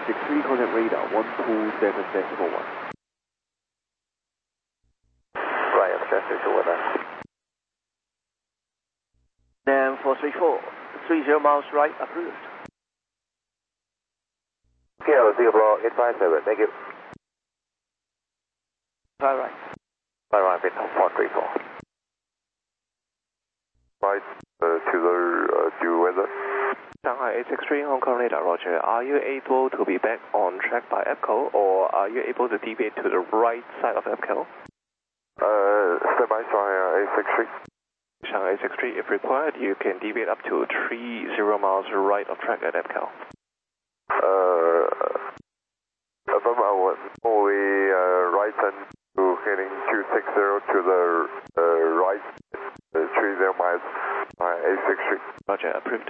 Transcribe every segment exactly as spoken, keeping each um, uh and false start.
six three, contact radar one two seven decimal one. Right, I'm traffic to weather. Then four three four, three zero miles right, approved. Kilo Singapore eight five seven, thank you. Five right. Five right, bit four three four. Right, uh, to the uh, due weather. Shanghai eight six three, Hong Kong radar, roger. Are you able to be back on track by EPCO, or are you able to deviate to the right side of EPCO? Uh, stand by Shanghai eight six three. Shanghai eight six three, if required, you can deviate up to three zero miles right of track at EPCO. Uh, above our only uh, right and to heading two six zero to the uh, right, uh, three zero miles, uh, eight six three. Roger, approved.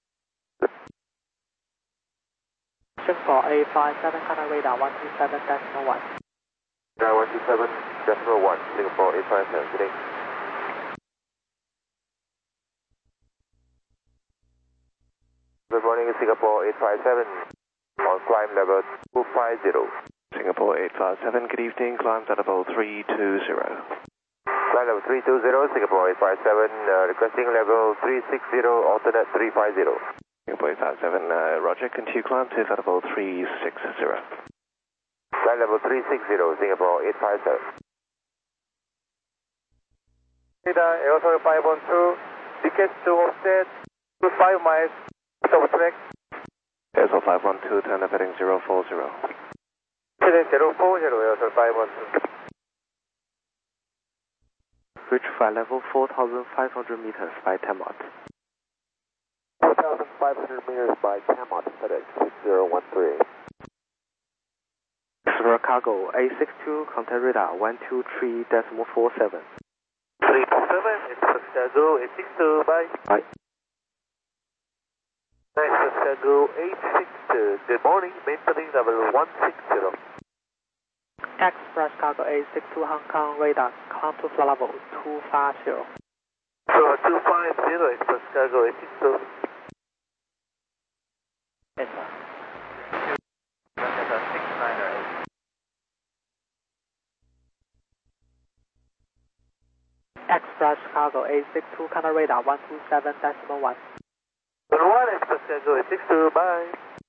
Singapore eight five seven, contact radar one two seven decimal one. Yeah, one two seven decimal one, Singapore eight five seven, good day. Good morning, Singapore eight five seven, on climb level two five zero. Singapore eight five seven, good evening, climb at level three two zero. Climb level three two zero, Singapore eight five seven, uh, requesting level three six zero, alternate three five zero. Singapore eight five seven, uh, roger, continue climb to level three six zero. Climb level three six zero, Singapore eight five seven. Radar, Aerosol five one two, tickets to offset, to five miles. Over track. Aerosol five one two, turn up heading zero four zero. Heading zero four zero, Aerosol five one two. Reach flight level four thousand five hundred meters by ten knots. four thousand five hundred meters by ten knots, FedEx six zero one three. Express Cargo eight six two, contact radar one two three decimal four seven. three two seven, Express Cargo eight six two, bye. Bye. Express Cargo eight six two, good morning, maintaining level one six zero. Express Cargo eight six two, Hong Kong radar, climb to flight level two five zero. So two five zero, Express Cargo eight six two. Yes, sir. six nine nine. Express Cargo eight six two, contact radar one two seven decimal one. Good one, Express Cargo eight six two, bye.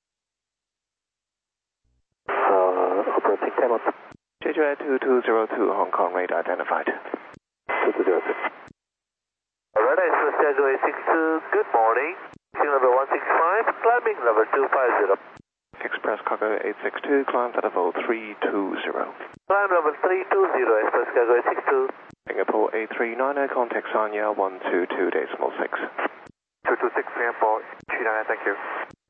Uh, approaching ten knots. J J two two zero two, Hong Kong radar identified. two two zero two. Alright, Express Cargo eight six two, good morning. King level one six five, climbing level two five zero. Express Cargo eight six two, climb at level three two zero. Climb level three two zero, Express Cargo eight six two. Singapore eight three nine, contact Sanya one two two decimal six. two two six, Singapore three nine, thank you.